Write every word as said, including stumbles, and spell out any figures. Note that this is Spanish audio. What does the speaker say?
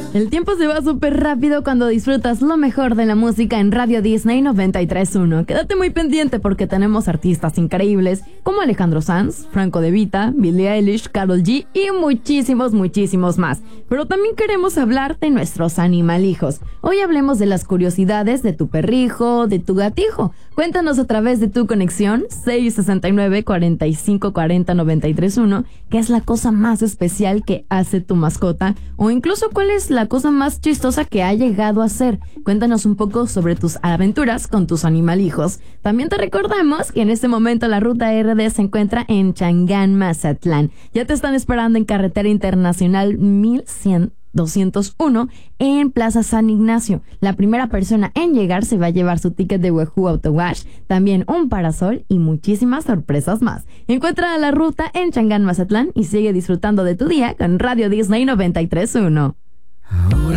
El tiempo se va súper rápido cuando disfrutas lo mejor de la música en Radio Disney noventa y tres punto uno. Quédate muy pendiente porque tenemos artistas increíbles como Alejandro Sanz, Franco De Vita, Billie Eilish, Karol G y muchísimos, muchísimos más. Pero también queremos hablar de nuestros animalijos. Hoy hablemos de las curiosidades de tu perrijo, de tu gatijo. Cuéntanos a través de tu conexión seis sesenta y nueve, cuarenta y cinco, cuarenta, noventa y tres uno qué es la cosa más especial que hace tu mascota o incluso cuál es la cosa más chistosa que ha llegado a ser. Cuéntanos un poco sobre tus aventuras con tus animalijos. También te recordamos que en este momento la ruta R D se encuentra en Changán, Mazatlán. Ya te están esperando en Carretera Internacional mil cien doscientos uno en Plaza San Ignacio. La primera persona en llegar se va a llevar su ticket de Wahoo Auto Wash, también un parasol y muchísimas sorpresas más. Encuentra la ruta en Changán, Mazatlán y sigue disfrutando de tu día con Radio Disney noventa y tres punto uno.